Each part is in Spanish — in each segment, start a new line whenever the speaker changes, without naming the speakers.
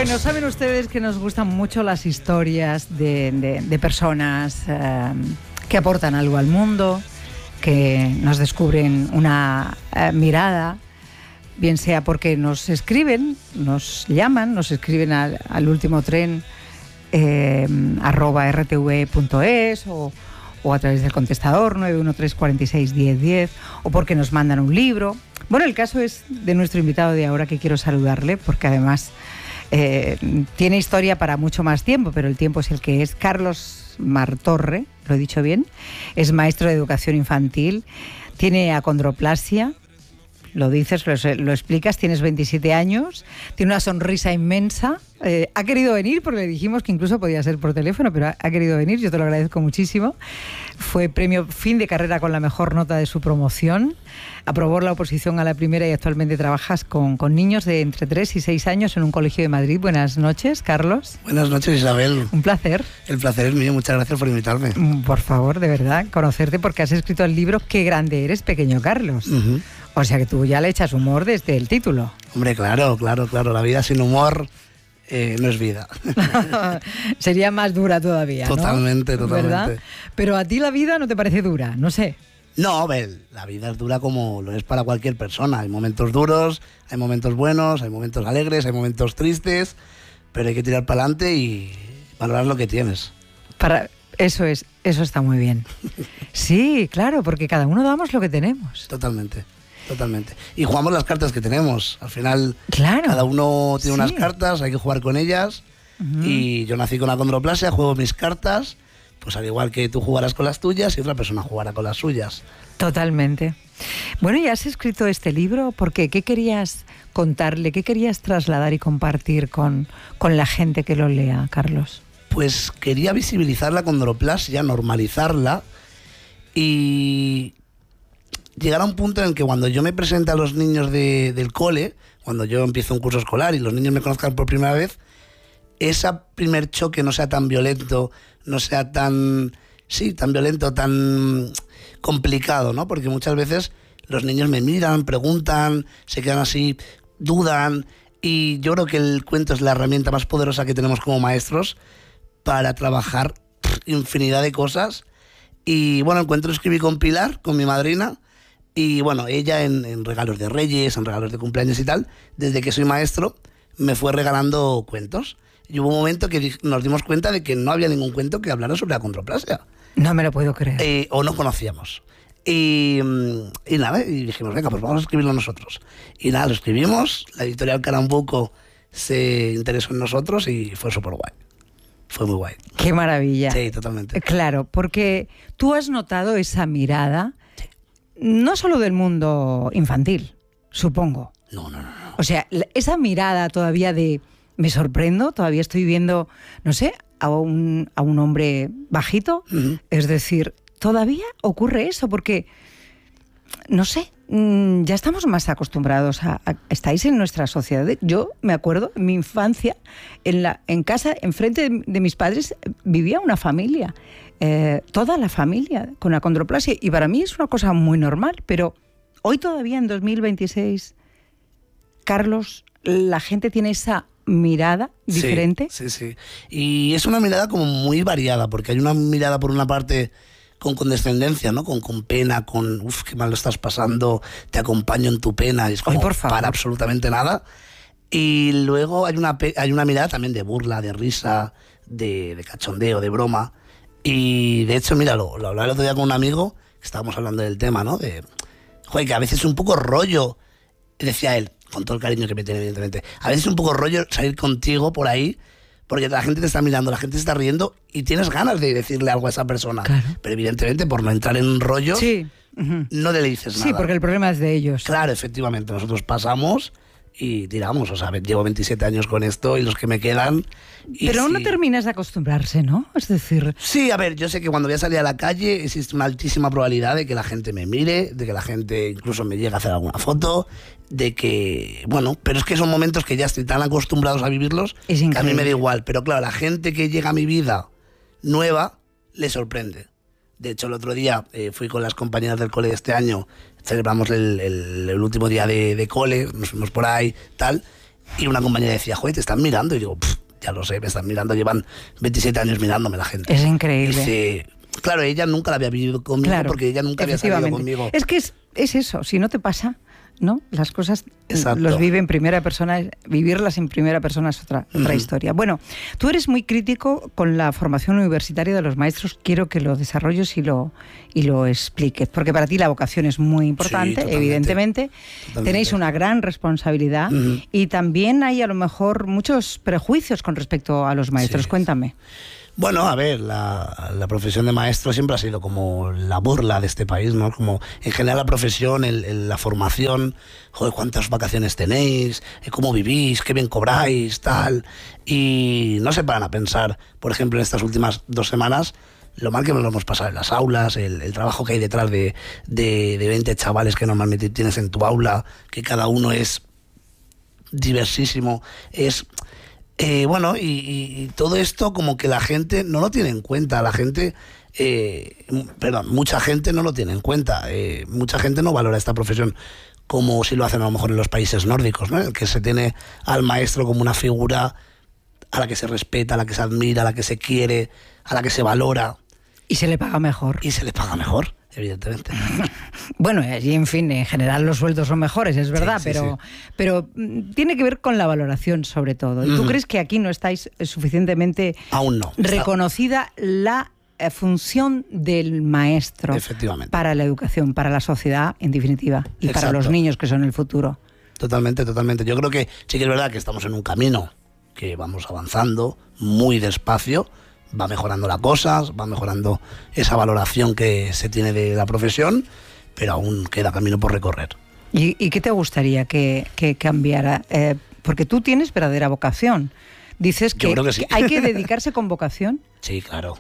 Bueno, saben ustedes que nos gustan mucho las historias de personas que aportan algo al mundo, que nos descubren una mirada, bien sea porque nos escriben, nos llaman, nos escriben al último tren @rtv.es o a través del contestador 913 46 10 10, o porque nos mandan un libro. Bueno, el caso es de nuestro invitado de ahora, que quiero saludarle porque además tiene historia para mucho más tiempo, pero el tiempo es el que es. Carlos Martorre, ¿lo he dicho bien? Es maestro de educación infantil, tiene acondroplasia, lo dices, lo explicas, tienes 27 años, tiene una sonrisa inmensa. Ha querido venir porque le dijimos que incluso podía ser por teléfono, pero ha querido venir, yo te lo agradezco muchísimo. Fue premio fin de carrera con la mejor nota de su promoción, aprobó la oposición a la primera y actualmente trabajas con niños de entre 3 y 6 años en un colegio de Madrid. Buenas noches, Carlos.
Buenas noches, Isabel.
Un placer.
El placer es mío, muchas gracias por invitarme.
Por favor, de verdad, conocerte porque has escrito el libro Qué grande eres, pequeño Carlos. O sea que tú ya le echas humor desde el título.
Hombre, claro, la vida sin humor no es vida.
Sería más dura todavía, ¿no?
Totalmente.
¿Verdad? Pero a ti la vida no te parece dura, no sé.
No, la vida es dura como lo es para cualquier persona. Hay momentos duros, hay momentos buenos, hay momentos alegres, hay momentos tristes, pero hay que tirar para adelante y valorar lo que tienes.
Eso está muy bien. Sí, claro, porque cada uno damos lo que tenemos.
Totalmente. Y jugamos las cartas que tenemos. Al final,
claro,
cada uno tiene unas cartas, hay que jugar con ellas. Y yo nací con acondroplasia, juego mis cartas, pues al igual que tú jugarás con las tuyas y otra persona jugará con las suyas.
Totalmente. Bueno, y has escrito este libro, ¿por qué? ¿Qué querías contarle? ¿Qué querías trasladar y compartir con la gente que lo lea, Carlos?
Pues quería visibilizar la acondroplasia, normalizarla y llegar a un punto en el que cuando yo me presente a los niños del cole, cuando yo empiezo un curso escolar y los niños me conozcan por primera vez, ese primer choque no sea tan violento, no sea tan violento, tan complicado, ¿no? Porque muchas veces los niños me miran, preguntan, se quedan así, dudan, y yo creo que el cuento es la herramienta más poderosa que tenemos como maestros para trabajar infinidad de cosas. Y bueno, el cuento lo escribí con Pilar, con mi madrina, y bueno, ella en regalos de Reyes, en regalos de cumpleaños y tal, desde que soy maestro, me fue regalando cuentos. Y hubo un momento que nos dimos cuenta de que no había ningún cuento que hablara sobre la acondroplasia.
No me lo puedo creer.
O no conocíamos. Y nada, y dijimos, venga, pues vamos a escribirlo nosotros. Y nada, lo escribimos, la editorial Carambuco se interesó en nosotros y fue súper guay. Fue muy guay.
¡Qué maravilla!
Sí, totalmente.
Claro, porque tú has notado esa mirada, no solo del mundo infantil, supongo.
No.
O sea, esa mirada todavía de me sorprendo, todavía estoy viendo, no sé, a un hombre bajito. Es decir, todavía ocurre eso, porque, no sé, ya estamos más acostumbrados estáis en nuestra sociedad. Yo me acuerdo, en mi infancia, en casa, enfrente de mis padres, vivía una familia, toda la familia con acondroplasia, y para mí es una cosa muy normal, pero hoy todavía en 2026, Carlos, la gente tiene esa mirada diferente.
Sí. Y es una mirada como muy variada, porque hay una mirada por una parte con condescendencia, ¿no? Con pena, con qué mal lo estás pasando, te acompaño en tu pena, es como para absolutamente nada. Y luego hay una mirada también de burla, de risa, de cachondeo, de broma. Y de hecho, mira, lo hablaba el otro día con un amigo, que estábamos hablando del tema, ¿no? Que a veces es un poco rollo, decía él, con todo el cariño que me tiene, evidentemente, a veces es un poco rollo salir contigo por ahí, porque la gente te está mirando, la gente se está riendo y tienes ganas de decirle algo a esa persona. Claro. Pero evidentemente, por no entrar en rollo, no le dices nada.
Sí, porque el problema es de ellos.
Claro, efectivamente, nosotros pasamos y tiramos. O sea, llevo 27 años con esto y los que me quedan...
Pero aún no terminas de acostumbrarse, ¿no? Es decir...
Sí, a ver, yo sé que cuando voy a salir a la calle existe una altísima probabilidad de que la gente me mire, de que la gente incluso me llegue a hacer alguna foto, de que... Bueno, pero es que son momentos que ya estoy tan acostumbrados a vivirlos que a mí me da igual. Pero claro, la gente que llega a mi vida nueva le sorprende. De hecho, el otro día fui con las compañeras del cole de este año, celebramos el último día de cole, nos fuimos por ahí, tal... Y una compañera decía, joder, te están mirando. Y digo, ya lo sé, me están mirando, llevan 27 años mirándome la gente.
Es increíble.
Dice, claro, ella nunca la había vivido conmigo, porque ella nunca había salido conmigo.
Es que es eso, si no te pasa, ¿no? Las cosas los vive en primera persona, vivirlas en primera persona es otra historia. Bueno, tú eres muy crítico con la formación universitaria de los maestros, quiero que lo desarrolles y lo expliques, porque para ti la vocación es muy importante, sí, evidentemente. Tenéis una gran responsabilidad y también hay a lo mejor muchos prejuicios con respecto a los maestros. Sí. Cuéntame.
Bueno, a ver, la profesión de maestro siempre ha sido como la burla de este país, ¿no? Como en general la profesión, la formación, joder, cuántas vacaciones tenéis, cómo vivís, qué bien cobráis, tal. Y no se paran a pensar, por ejemplo, en estas últimas 2 semanas, lo mal que nos lo hemos pasado en las aulas, el trabajo que hay detrás de 20 chavales que normalmente tienes en tu aula, que cada uno es diversísimo, es... bueno, y todo esto como que la gente no lo tiene en cuenta, mucha gente no lo tiene en cuenta, mucha gente no valora esta profesión como si lo hacen a lo mejor en los países nórdicos, ¿no? En el que se tiene al maestro como una figura a la que se respeta, a la que se admira, a la que se quiere, a la que se valora.
Y se le paga mejor.
Y se le paga mejor, evidentemente.
Bueno, allí, en fin, en general los sueldos son mejores, es verdad, sí, pero tiene que ver con la valoración sobre todo. ¿Y tú crees que aquí no estáis suficientemente
aún no
reconocida la función del maestro para la educación, para la sociedad, en definitiva, y para los niños que son el futuro?
Totalmente. Yo creo que sí que es verdad que estamos en un camino que vamos avanzando muy despacio, va mejorando las cosas, va mejorando esa valoración que se tiene de la profesión, pero aún queda camino por recorrer.
¿Y qué te gustaría que cambiara? Porque tú tienes verdadera vocación. Dices que,
yo creo que, sí.
Que hay que dedicarse con vocación.
Sí, claro.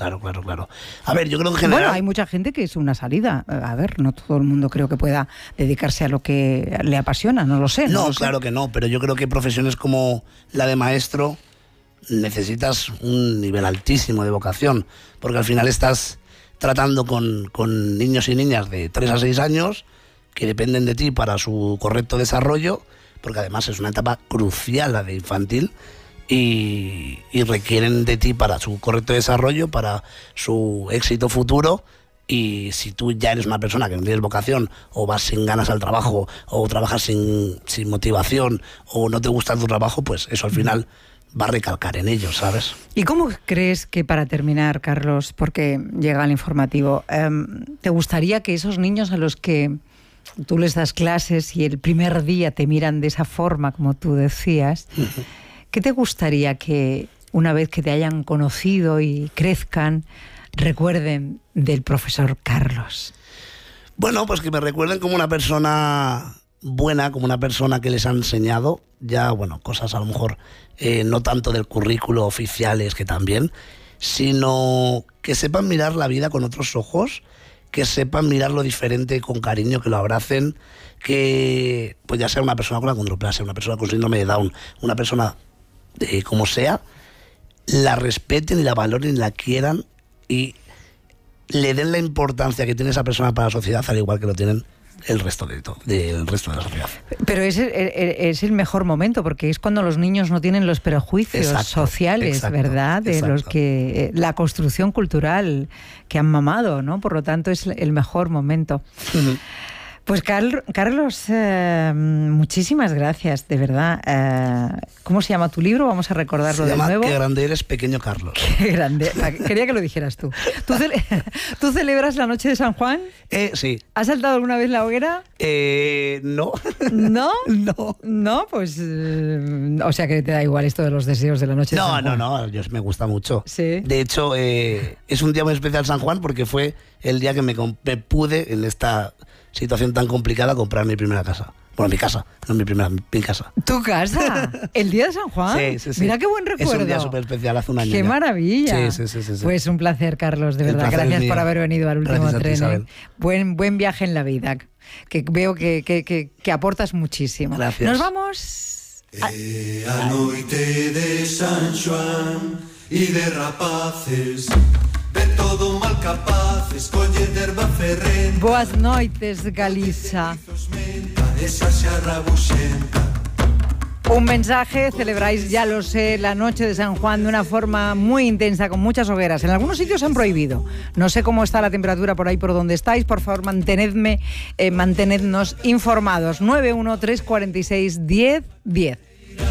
A ver, yo creo que en general...
Bueno, hay mucha gente que es una salida. A ver, no todo el mundo creo que pueda dedicarse a lo que le apasiona, no lo sé.
No, claro que no, pero yo creo que profesiones como la de maestro necesitas un nivel altísimo de vocación, porque al final estás tratando con niños y niñas de 3 a 6 años que dependen de ti para su correcto desarrollo, porque además es una etapa crucial la de infantil, y requieren de ti para su correcto desarrollo, para su éxito futuro. Y si tú ya eres una persona que no tienes vocación, o vas sin ganas al trabajo, o trabajas sin motivación, o no te gusta tu trabajo, pues eso al final va a recalcar en ellos, ¿sabes?
¿Y cómo crees que, para terminar, Carlos, porque llega el informativo, te gustaría que esos niños a los que tú les das clases y el primer día te miran de esa forma, como tú decías, ¿qué te gustaría que una vez que te hayan conocido y crezcan, recuerden del profesor Carlos?
Bueno, pues que me recuerden como una persona buena, como una persona que les ha enseñado ya, bueno, cosas a lo mejor no tanto del currículo oficiales, que también, sino que sepan mirar la vida con otros ojos, que sepan mirar lo diferente con cariño, que lo abracen, que pues ya sea una persona con acondroplasia, una persona con síndrome de Down, una persona como sea, la respeten y la valoren y la quieran y le den la importancia que tiene esa persona para la sociedad, al igual que lo tienen el resto del resto de la sociedad.
Pero es el mejor momento, porque es cuando los niños no tienen los prejuicios sociales, ¿verdad? De los que la construcción cultural que han mamado, ¿no? Por lo tanto, es el mejor momento. Pues Carlos, muchísimas gracias, de verdad. ¿Cómo se llama tu libro? Vamos a recordarlo de nuevo.
Se llama Qué grande eres, pequeño Carlos.
Qué grande. Quería que lo dijeras tú. ¿Tú celebras la noche de San Juan?
Sí.
¿Has saltado alguna vez la hoguera?
No.
¿No?
No.
No, pues... o sea que te da igual esto de los deseos de la noche de San Juan.
No, me gusta mucho.
Sí.
De hecho, es un día muy especial San Juan, porque fue el día que me pude, en esta situación tan complicada, comprar mi primera casa. Bueno, mi casa, no mi casa.
¿Tu casa? ¿El día de San Juan?
Sí.
Mira qué buen recuerdo.
Es un día súper especial, hace un año.
¡Qué
ya.
maravilla!
Sí.
Pues un placer, Carlos, de verdad. Gracias por haber venido al último tren.
Isabel.
Buen viaje en la vida, que veo que aportas muchísimo.
Gracias.
Nos vamos.
A noite de San Xoán e de rapaces, de todo mal capaces, coller derba ferrenta.
Boas noites, Galiza. Un mensaje, celebráis, ya lo sé, la noche de San Juan de una forma muy intensa, con muchas hogueras. En algunos sitios se han prohibido. No sé cómo está la temperatura por ahí por donde estáis. Por favor, mantenednos informados. 913461010.